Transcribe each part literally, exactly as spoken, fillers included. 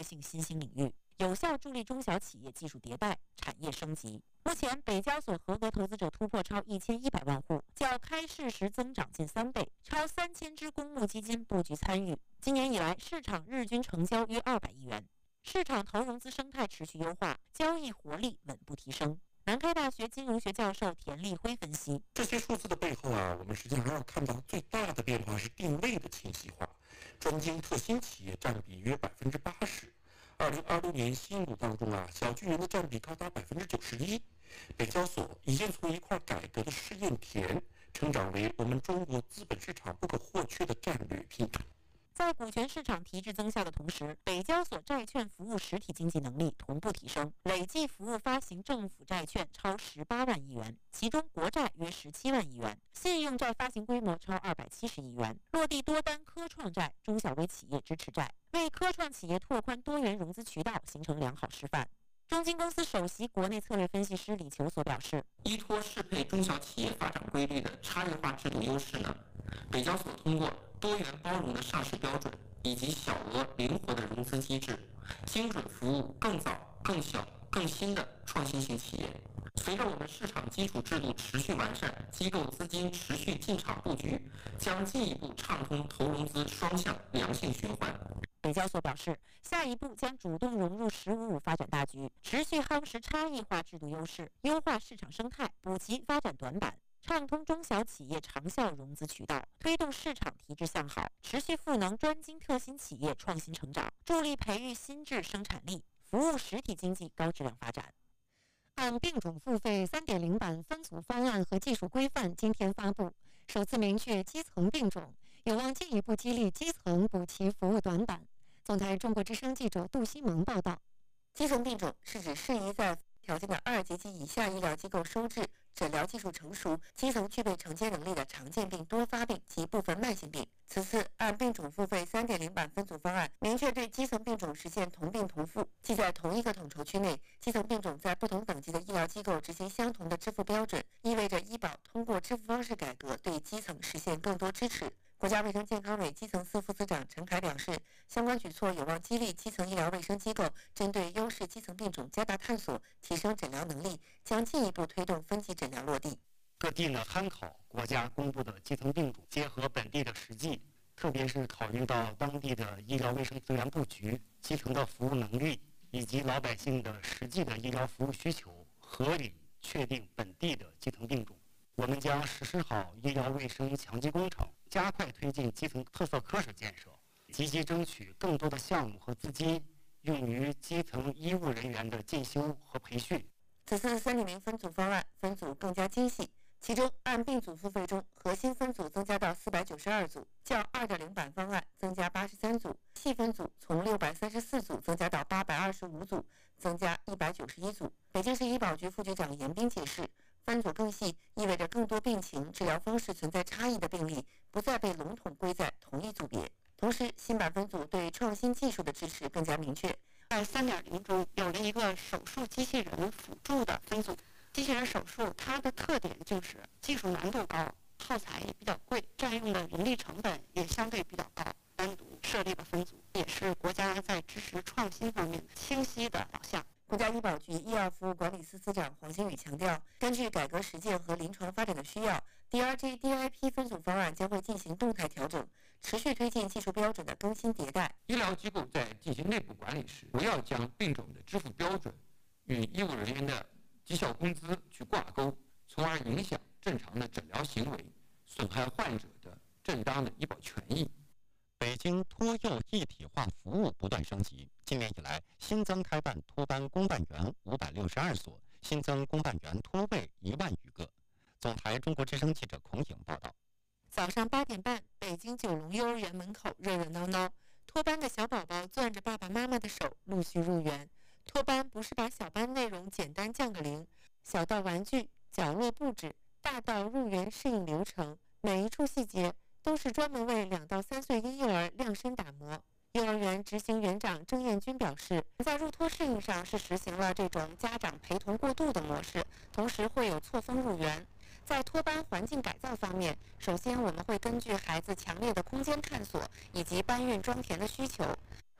性新兴领域，有效助力中小企业技术迭代、产业升级。目前，北交所合格投资者突破超一千一百万户，较开市时增长近三倍，超三千只公募基金布局参与。今年以来，市场日均成交约二百亿元，市场投融资生态持续优化，交易活力稳步提升。南开大学金融学教授田立辉分析， 这些数字的背后啊，我们实际上还要看到最大的变化是定位的清晰化，专精特新企业占比约百分之八十。二零二六年新股当中啊，小巨人的占比高达百分之九十一。北交所已经从一块改革的试验田，成长为我们中国资本市场不可或缺的战略品种。 在股权市场提质增效的同时，北交所债券服务实体经济能力同步提升，累计服务发行政府债券超十八万亿元，其中国债约十七万亿元，信用债发行规模超二百七十亿元，落地多单科创债、中小微企业支持债，为科创企业拓宽多元融资渠道形成良好示范。中金公司首席国内策略分析师李求所表示， 依托适配中小企业发展规律的差异化制度优势呢，北交所通过多元包容的上市标准以及小额灵活的融资机制，精准服务更早、更小、更新的创新型企业。随着我们市场基础制度持续完善，机构资金持续进场布局，将进一步畅通投融资双向良性循环。 北交所表示，下一步将主动融入“十五五”发展大局，持续夯实差异化制度优势，优化市场生态，补齐发展短板，畅通中小企业长效融资渠道，推动市场提质向好，持续赋能专精特新企业创新成长，助力培育新质生产力，服务实体经济高质量发展。 按并种付费 三点零 版分组方案和技术规范今天发布，首次明确基层并种，有望进一步激励基层补齐服务短板。总台中国之声记者杜西蒙报道， 基层并种是指适宜在条件的二级及以下医疗机构收治、诊疗技术成熟、基层具备承接能力的常见病、多发病及部分慢性病。此次按并种付费 三点零 版分组方案，明确对基层并种实现同病同付，即在同一个统筹区内，基层并种在不同等级的医疗机构执行相同的支付标准，意味着医保通过支付方式改革对基层实现更多支持。国家卫生健康委基层司副司长陈凯表示，相关举措有望激励基层医疗卫生机构针对优势基层病种加大探索，提升诊疗能力，将进一步推动分级诊疗落地。 各地呢参考国家公布的基层病种，结合本地的实际，特别是考虑到当地的医疗卫生资源布局、基层的服务能力以及老百姓的实际的医疗服务需求，合理确定本地的基层病种。我们将实施好医疗卫生强基工程，加快推进基层特色科室建设，积极争取更多的项目和资金用于基层医务人员的进修和培训。 此次三点零分组方案分组更加精细，其中按并组付费中，核心分组增加到四百九十二组，较 二点零 版方案增加八十三组，细分组从六百三十四组增加到八百二十五组，增加一百九十一组。北京市医保局副局长严斌解释，分组更细意味着更多病情、治疗方式存在差异的病例不再被笼统归在同一组别。同时，新版分组对创新技术的支持更加明确。 在 三点零 中有了一个手术机器人辅助的分组。机器人手术它的特点就是技术难度高，耗材也比较贵，占用的人力成本也相对比较高，单独设立了分组，也是国家在支持创新方面清晰的导向。 国家医保局医药服务管理司司长黄新宇强调，根据改革实践和临床发展的需要 ，D R G D I P 分组方案将会进行动态调整，持续推进技术标准的更新迭代。 医疗机构在进行内部管理时，不要将病种的支付标准与医务人员的绩效工资去挂钩，从而影响正常的诊疗行为，损害患者的正当的医保权益。 北京托幼一体化服务不断升级，今年以来新增开办托班公办园五百六十二所，新增公办园托位一万余个。总台中国之声记者孔颖报道。 早上八点半，北京九龙幼儿园门口热热闹闹，托班的小宝宝攥着爸爸妈妈的手陆续入园。托班不是把小班内容简单降个零，小到玩具、角落布置，大到入园适应流程，每一处细节都是专门为两到三岁婴幼儿量身打磨。幼儿园执行园长郑艳军表示，在入托适应上是实行了这种家长陪同过渡的模式，同时会有错峰入园。在托班环境改造方面，首先我们会根据孩子强烈的空间探索以及搬运装填的需求，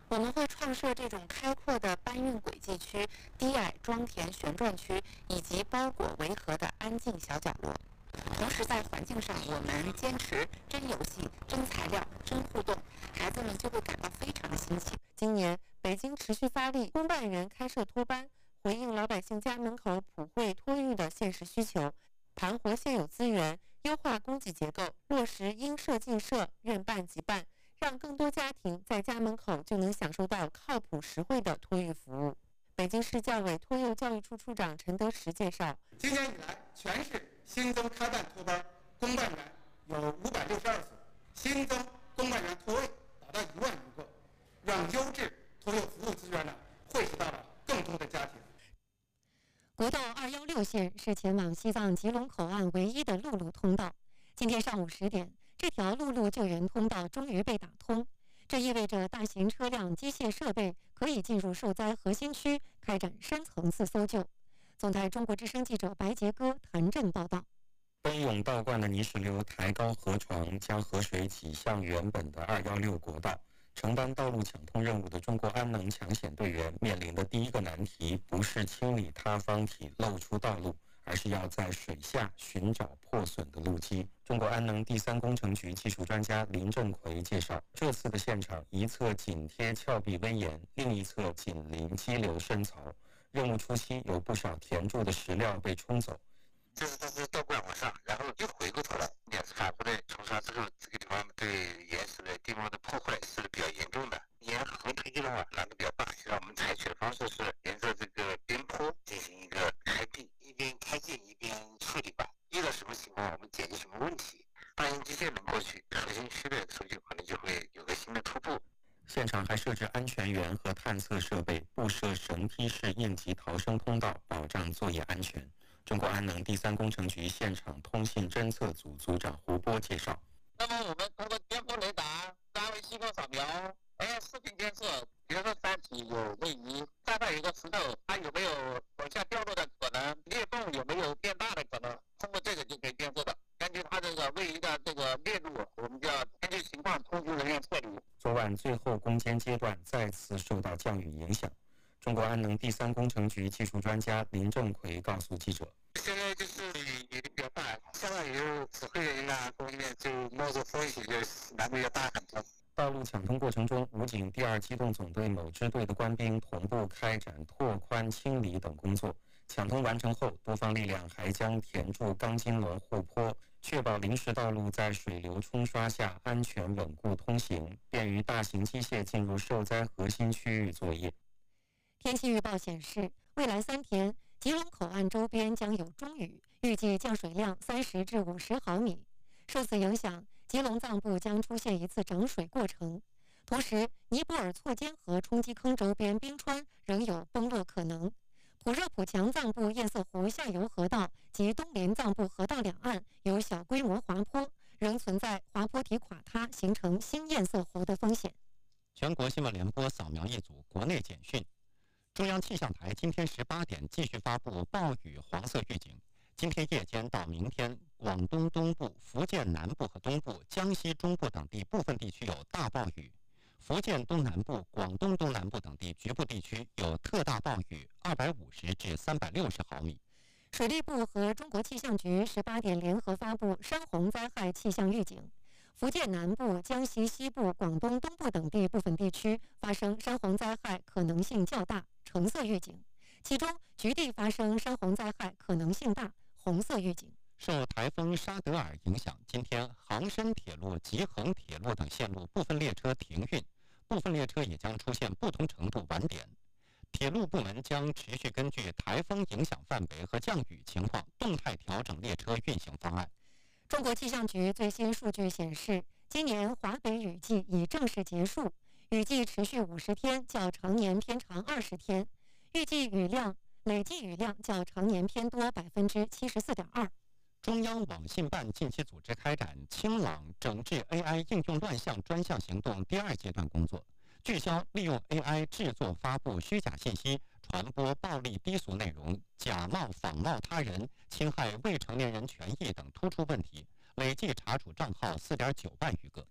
我们会创设这种开阔的搬运轨迹区、低矮庄田旋转区以及包裹围合的安静小角落。同时，在环境上，我们坚持真游戏、真材料、真互动，孩子们就会感到非常的新奇。 今年，北京持续发力公办园开设托班，回应老百姓家门口普惠托育的现实需求，盘活现有资源，优化供给结构，落实应设尽设、愿办即办，让更多家庭在家门口就能享受到靠谱实惠的托育服务。北京市教委托幼教育处处长陈德实介绍， 今年以来，全市新增开办托班公办园有五百六十二所，新增公办园托位达到一万余个，让优质托幼服务资源呢惠及到了更多的家庭。 国道二幺六线是前往西藏吉隆口岸唯一的陆路通道。今天上午十点，这条陆路救援通道终于被打通，这意味着大型车辆、机械设备可以进入受灾核心区开展深层次搜救。总台中国之声记者白杰哥、谭震报道。 奔涌倒灌的泥石流抬高河床，将河水挤向原本的二幺六国道。承担道路抢通任务的中国安能抢险队员面临的第一个难题，不是清理塌方体露出道路，而是要在水下寻找破损的路基。中国安能第三工程局技术专家林振奎介绍，这次的现场一侧紧贴峭壁危岩，另一侧紧邻激流深槽。任务初期有不少填筑的石料被冲走， 这是它是倒灌往上，然后又回过头来，也是反复的冲刷之后，这个地方对岩石的地方的破坏是比较严重的。沿河推进的话难度比较大，现在我们采取的方式是沿着这个边坡进行一个开辟，一边开建一边处理吧。遇到什么情况我们解决什么问题，大型机械能过去，核心区的搜救可能就会有个新的突破。 现场还设置安全员和探测设备，布设绳梯式应急逃生通道，保障作业安全。中国安能第三工程局现场通信侦测组组长胡波介绍， 那么我们通过颠簸雷达、三维激光扫描，还有视频监测，比如说山体有位移，上面有一个石头，它有没有往下掉落的可能，裂缝有没有变大的可能，通过这个就可以监测的。根据它这个位移的这个裂度，我们就要根据情况通知人员撤离。 昨晚最后攻坚阶段再次受到降雨影响，中国安能第三工程局技术专家林振奎告诉记者， 现在就是雨雨比较大，下了雨指挥人员啊，工人就冒着风险，就难度要大很多。 道路抢通过程中，武警第二机动总队某支队的官兵同步开展拓宽清理等工作。抢通完成后，多方力量还将填筑钢筋轮护坡，确保临时道路在水流冲刷下安全稳固通行，便于大型机械进入受灾核心区域作业。 天气预报显示，未来三天，吉隆口岸周边将有中雨，预计降水量三十至五十毫米。受此影响，吉隆藏部将出现一次涨水过程。同时，尼泊尔错尖河冲击坑周边冰川仍有崩落可能。普热普强藏部堰塞湖下游河道及东连藏部河道两岸有小规模滑坡，仍存在滑坡体垮塌形成新堰塞湖的风险。 全国新闻联播扫描一组国内简讯。中央气象台今天十八点继续发布暴雨黄色预警。今天夜间到明天，广东东部、福建南部和东部、江西中部等地部分地区有大暴雨。福建东南部、广东东南部等地局部地区有特大暴雨，二百五十至三百六十毫米。 水利部和中国气象局十八点联合发布山洪灾害气象预警。福建南部、江西西部、广东东部等地部分地区发生山洪灾害可能性较大，橙色预警。其中，局地发生山洪灾害可能性大，红色预警。 受台风沙德尔影响，今天杭深铁路、吉恒铁路等线路部分列车停运，部分列车也将出现不同程度晚点。铁路部门将持续根据台风影响范围和降雨情况，动态调整列车运行方案。 中国气象局最新数据显示，今年华北雨季已正式结束，雨季持续五十天，较常年偏长二十天，预计雨量累计雨量较常年偏多百分之七十四点二。 中央网信办近期组织开展清朗整治 A I 应用乱象专项行动第二阶段工作，聚焦利用 A I 制作、发布虚假信息、传播暴力低俗内容、假冒仿冒他人、侵害未成年人权益等突出问题，累计查处账号四点九万余个。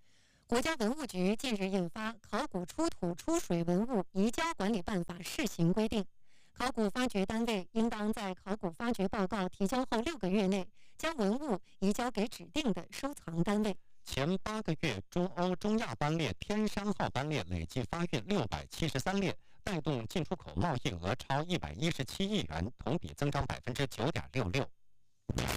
国家文物局近日印发《考古出土出水文物移交管理办法》试行规定，考古发掘单位应当在考古发掘报告提交后六个月内，将文物移交给指定的收藏单位。 前八个月，中欧中亚班列天山号班列累计发运六百七十三列，带动进出口贸易额超一百一十七亿元，同比增长百分之九点六六。